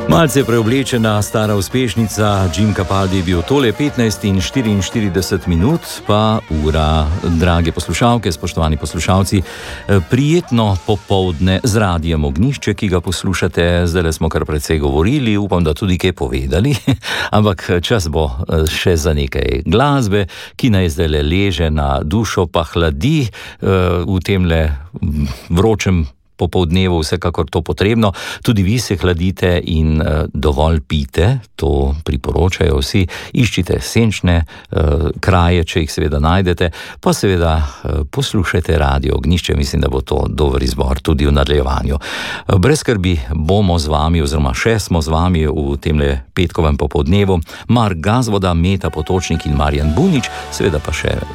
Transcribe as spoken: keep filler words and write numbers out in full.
Malce preoblečena stara uspešnica Jim Capaldi je bil tole petnajst in štiriinštirideset minut, pa ura. Drage poslušalke, spoštovani poslušalci, prijetno popoldne z Radiem Ognjišče, ki ga poslušate. Zdaj smo kar precej govorili, upam, da tudi kaj povedali, ampak čas bo še za nekaj glasbe, ki naj zdaj leže na dušo, pa hladi v temle vročem popoldnevu, vsekakor to potrebno. Tudi vi se hladite in uh, dovolj pite, to priporočajo vsi. Iščite senčne uh, kraje, če jih seveda najdete, pa seveda uh, poslušajte Radio Ognjišče, mislim, da bo to dober izbor tudi v nadaljevanju. Uh, brez skrbi bomo z vami, oziroma še smo z vami v temle petkovem popoldnevu. Mark Gazvoda, Meta Potočnik in Marjan Bunič, seveda pa še